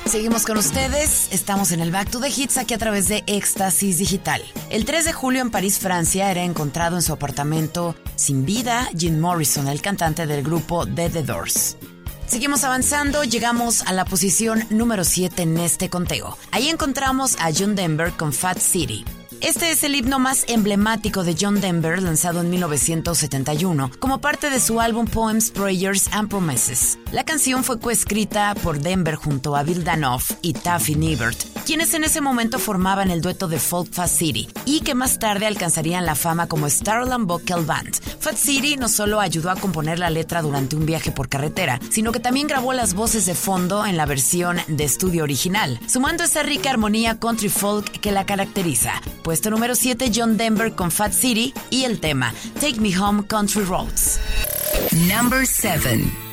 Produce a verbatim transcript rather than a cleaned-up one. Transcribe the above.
Seguimos con ustedes, estamos en el Back to the Hits aquí a través de Éxtasis Digital. El tres de julio en París, Francia, era encontrado en su apartamento sin vida Jim Morrison, el cantante del grupo The The Doors. Seguimos avanzando, llegamos a la posición número siete en este conteo. Ahí encontramos a John Denver con Fat City. Este es el himno más emblemático de John Denver, lanzado en mil novecientos setenta y uno, como parte de su álbum Poems, Prayers and Promises. La canción fue coescrita por Denver junto a Bill Danoff y Taffy Nibbert, quienes en ese momento formaban el dueto de folk Fat City, y que más tarde alcanzarían la fama como Starland Vocal Band. Fat City no solo ayudó a componer la letra durante un viaje por carretera, sino que también grabó las voces de fondo en la versión de estudio original, sumando esa rica armonía country folk que la caracteriza. Puesto número siete, John Denver con Fat City y el tema Take Me Home Country Roads. Number seven.